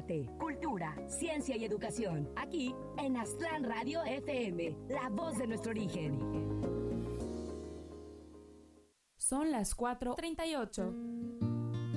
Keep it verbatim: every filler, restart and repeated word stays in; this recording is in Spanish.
arte, cultura, ciencia y educación. Aquí en Aztlán Radio F M, la voz de nuestro origen. Son las cuatro treinta y ocho.